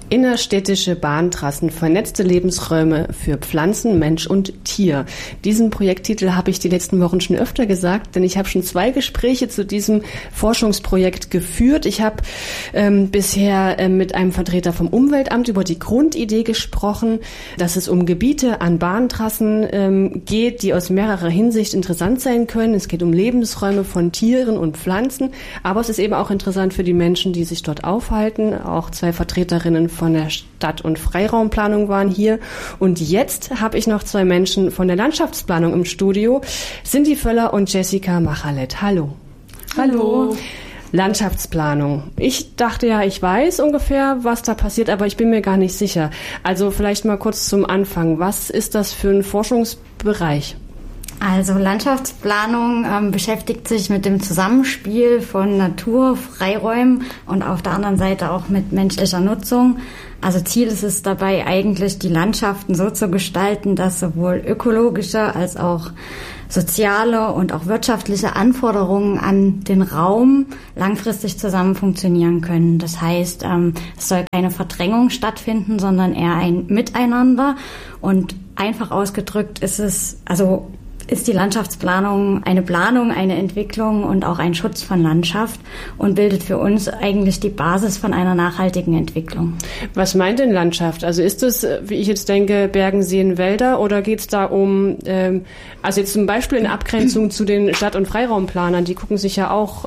Innerstädtische Bahntrassen, vernetzte Lebensräume für Pflanzen, Mensch und Tier. Diesen Projekttitel habe ich die letzten Wochen schon öfter gesagt, denn ich habe schon 2 Gespräche zu diesem Forschungsprojekt geführt. Ich habe bisher mit einem Vertreter vom Umweltamt über die Grundidee gesprochen, dass es um Gebiete an Bahntrassen geht, die aus mehrerer Hinsicht interessant sein können. Es geht um Lebensräume von Tieren und Pflanzen, aber es ist eben auch interessant für die Menschen, die sich dort aufhalten. Auch 2 Vertreterinnen von der Stadt- und Freiraumplanung waren hier. Und jetzt habe ich noch 2 Menschen von der Landschaftsplanung im Studio. Cindy Völler und Jessica Machalet. Hallo. Hallo. Landschaftsplanung. Ich dachte ja, ich weiß ungefähr, was da passiert, aber ich bin mir gar nicht sicher. Also vielleicht mal kurz zum Anfang. Was ist das für ein Forschungsbereich? Also Landschaftsplanung beschäftigt sich mit dem Zusammenspiel von Natur, Freiräumen und auf der anderen Seite auch mit menschlicher Nutzung. Also Ziel ist es dabei eigentlich, die Landschaften so zu gestalten, dass sowohl ökologische als auch soziale und auch wirtschaftliche Anforderungen an den Raum langfristig zusammen funktionieren können. Das heißt, es soll keine Verdrängung stattfinden, sondern eher ein Miteinander. Und einfach ausgedrückt ist die Landschaftsplanung eine Planung, eine Entwicklung und auch ein Schutz von Landschaft und bildet für uns eigentlich die Basis von einer nachhaltigen Entwicklung. Was meint denn Landschaft? Also ist es, wie ich jetzt denke, Bergen, Seen, Wälder oder geht es da um, also jetzt zum Beispiel in Abgrenzung zu den Stadt- und Freiraumplanern, die gucken sich ja auch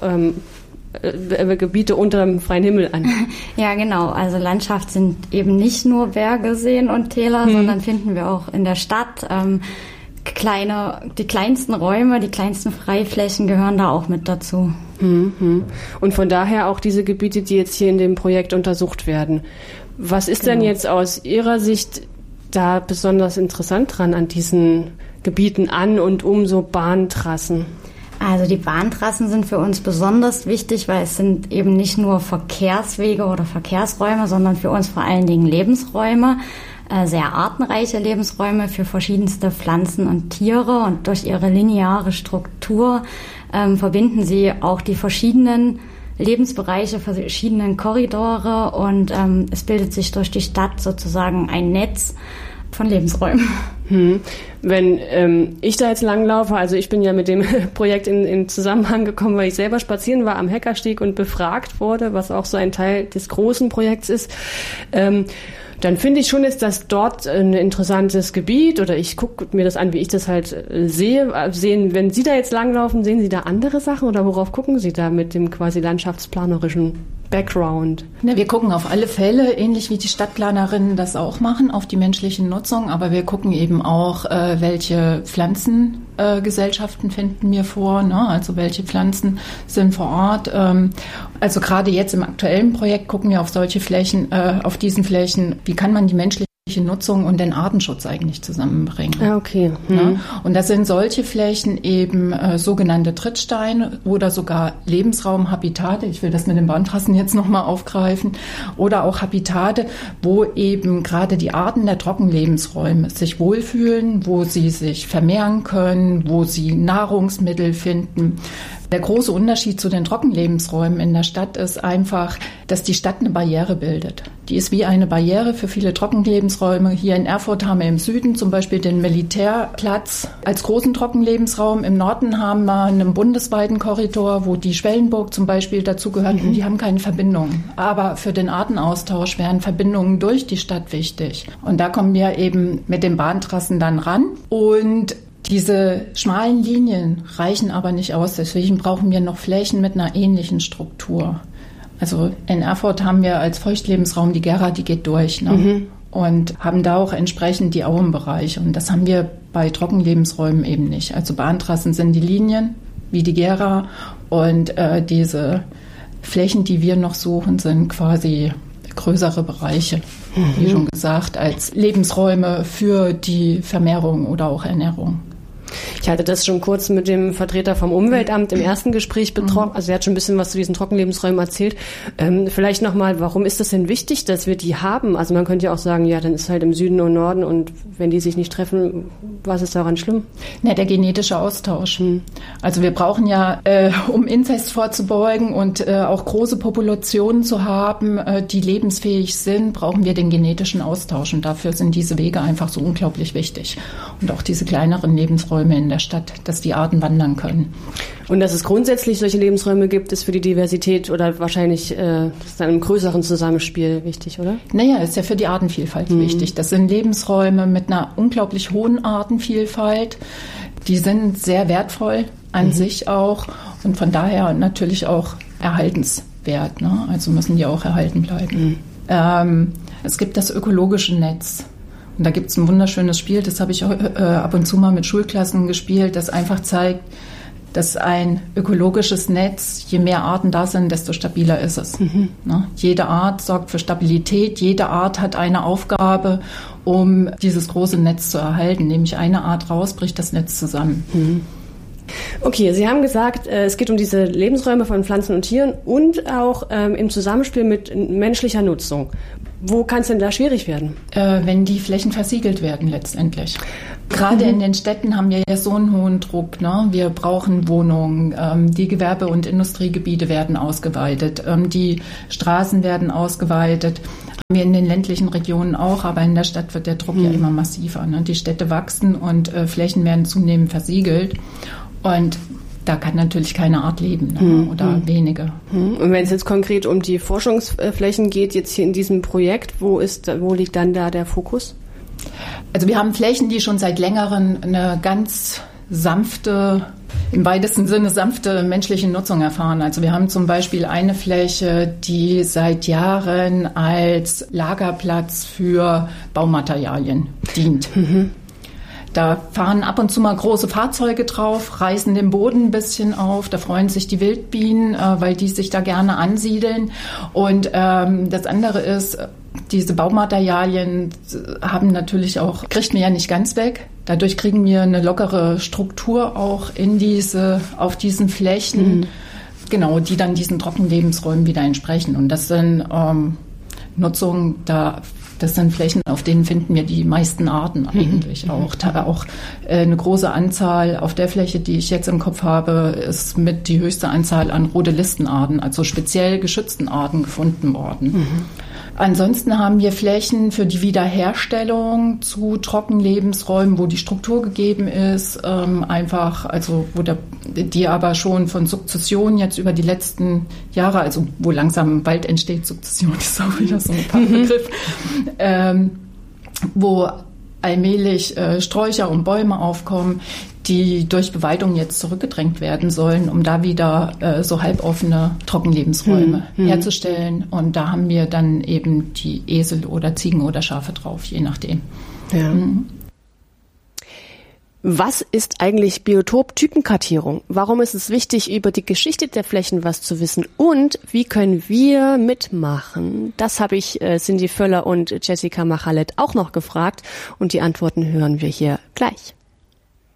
Gebiete unter dem freien Himmel an. Ja, genau. Also Landschaft sind eben nicht nur Berge, Seen und Täler, sondern finden wir auch in der Stadt. Die kleinsten Räume, die kleinsten Freiflächen gehören da auch mit dazu. Und von daher auch diese Gebiete, die jetzt hier in dem Projekt untersucht werden. Was ist denn jetzt aus Ihrer Sicht da besonders interessant dran an diesen Gebieten an und um so Bahntrassen? Also die Bahntrassen sind für uns besonders wichtig, weil es sind eben nicht nur Verkehrswege oder Verkehrsräume, sondern für uns vor allen Dingen Lebensräume. Sehr artenreiche Lebensräume für verschiedenste Pflanzen und Tiere und durch ihre lineare Struktur verbinden sie auch die verschiedenen Lebensbereiche, verschiedenen Korridore und es bildet sich durch die Stadt sozusagen ein Netz von Lebensräumen. Wenn ich da jetzt langlaufe, also ich bin ja mit dem Projekt in Zusammenhang gekommen, weil ich selber spazieren war am Heckersteg und befragt wurde, was auch so ein Teil des großen Projekts ist, dann finde ich schon jetzt, dass dort ein interessantes Gebiet, oder ich gucke mir das an, wie ich das halt sehe, wenn Sie da jetzt langlaufen, sehen Sie da andere Sachen oder worauf gucken Sie da mit dem quasi landschaftsplanerischen Background? Wir gucken auf alle Fälle, ähnlich wie die Stadtplanerinnen das auch machen, auf die menschliche Nutzung, aber wir gucken eben auch, welche Pflanzengesellschaften finden wir vor, ne? Also welche Pflanzen sind vor Ort. Also gerade jetzt im aktuellen Projekt gucken wir auf solche Flächen, auf diesen Flächen, wie kann man die menschliche Nutzung und den Artenschutz eigentlich zusammenbringen. Ah, okay. Ja? Und das sind solche Flächen eben sogenannte Trittsteine oder sogar Lebensraumhabitate. Ich will das mit den Bahntrassen jetzt nochmal aufgreifen. Oder auch Habitate, wo eben gerade die Arten der Trockenlebensräume sich wohlfühlen, wo sie sich vermehren können, wo sie Nahrungsmittel finden. Der große Unterschied zu den Trockenlebensräumen in der Stadt ist einfach, dass die Stadt eine Barriere bildet. Die ist wie eine Barriere für viele Trockenlebensräume. Hier in Erfurt haben wir im Süden zum Beispiel den Militärplatz als großen Trockenlebensraum. Im Norden haben wir einen bundesweiten Korridor, wo die Schwellenburg zum Beispiel dazugehört. Und die haben keine Verbindung. Aber für den Artenaustausch wären Verbindungen durch die Stadt wichtig. Und da kommen wir eben mit den Bahntrassen dann ran. Und diese schmalen Linien reichen aber nicht aus, deswegen brauchen wir noch Flächen mit einer ähnlichen Struktur. Also in Erfurt haben wir als Feuchtlebensraum die Gera, die geht durch, ne? Und haben da auch entsprechend die Auenbereiche. Und das haben wir bei Trockenlebensräumen eben nicht. Also Bahntrassen sind die Linien, wie die Gera. Und diese Flächen, die wir noch suchen, sind quasi größere Bereiche, wie schon gesagt, als Lebensräume für die Vermehrung oder auch Ernährung. Ich hatte das schon kurz mit dem Vertreter vom Umweltamt im ersten Gespräch betroffen. Also er hat schon ein bisschen was zu diesen Trockenlebensräumen erzählt. Vielleicht nochmal, warum ist das denn wichtig, dass wir die haben? Also man könnte ja auch sagen, ja, dann ist halt im Süden und Norden und wenn die sich nicht treffen, was ist daran schlimm? Na, der genetische Austausch. Also wir brauchen ja, um Inzest vorzubeugen und auch große Populationen zu haben, die lebensfähig sind, brauchen wir den genetischen Austausch. Und dafür sind diese Wege einfach so unglaublich wichtig. Und auch diese kleineren Lebensräume in der Stadt, dass die Arten wandern können. Und dass es grundsätzlich solche Lebensräume gibt, ist für die Diversität oder wahrscheinlich das ist dann im größeren Zusammenspiel wichtig, oder? Naja, ist ja für die Artenvielfalt wichtig. Das sind Lebensräume mit einer unglaublich hohen Artenvielfalt. Die sind sehr wertvoll an sich auch und von daher natürlich auch erhaltenswert. Ne? Also müssen die auch erhalten bleiben. Es gibt das ökologische Netz. Und da gibt es ein wunderschönes Spiel, das habe ich ab und zu mal mit Schulklassen gespielt, das einfach zeigt, dass ein ökologisches Netz, je mehr Arten da sind, desto stabiler ist es. Ne? Jede Art sorgt für Stabilität, jede Art hat eine Aufgabe, um dieses große Netz zu erhalten. Nehme ich eine Art raus, bricht das Netz zusammen. Okay, Sie haben gesagt, es geht um diese Lebensräume von Pflanzen und Tieren und auch im Zusammenspiel mit menschlicher Nutzung. Wo kann es denn da schwierig werden? Wenn die Flächen versiegelt werden letztendlich. Gerade in den Städten haben wir ja so einen hohen Druck. Ne? Wir brauchen Wohnungen, die Gewerbe- und Industriegebiete werden ausgeweitet, die Straßen werden ausgeweitet. Haben wir in den ländlichen Regionen auch, aber in der Stadt wird der Druck ja immer massiver. Ne? Die Städte wachsen und Flächen werden zunehmend versiegelt. Und da kann natürlich keine Art leben oder wenige. Und wenn es jetzt konkret um die Forschungsflächen geht, jetzt hier in diesem Projekt, wo liegt dann da der Fokus? Also wir haben Flächen, die schon seit längerem eine ganz sanfte, im weitesten Sinne sanfte menschliche Nutzung erfahren. Also wir haben zum Beispiel eine Fläche, die seit Jahren als Lagerplatz für Baumaterialien dient. Da fahren ab und zu mal große Fahrzeuge drauf, reißen den Boden ein bisschen auf. Da freuen sich die Wildbienen, weil die sich da gerne ansiedeln. Und das andere ist, diese Baumaterialien haben natürlich auch, kriegt man ja nicht ganz weg. Dadurch kriegen wir eine lockere Struktur auch auf diesen Flächen, genau, die dann diesen Trockenlebensräumen wieder entsprechen. Und das sind Nutzungen, das sind Flächen, auf denen finden wir die meisten Arten eigentlich auch. Auch eine große Anzahl auf der Fläche, die ich jetzt im Kopf habe, ist mit die höchste Anzahl an rote Listenarten, also speziell geschützten Arten gefunden worden. Ansonsten haben wir Flächen für die Wiederherstellung zu Trockenlebensräumen, wo die Struktur gegeben ist, die aber schon von Sukzession jetzt über die letzten Jahre, also wo langsam Wald entsteht, Sukzession ist auch wieder so ein Fachbegriff, wo allmählich Sträucher und Bäume aufkommen, die durch Beweidung jetzt zurückgedrängt werden sollen, um da wieder so halboffene Trockenlebensräume herzustellen. Und da haben wir dann eben die Esel oder Ziegen oder Schafe drauf, je nachdem. Ja. Was ist eigentlich Biotop-Typenkartierung? Warum ist es wichtig, über die Geschichte der Flächen was zu wissen? Und wie können wir mitmachen? Das habe ich Cindy Völler und Jessica Machalett auch noch gefragt. Und die Antworten hören wir hier gleich.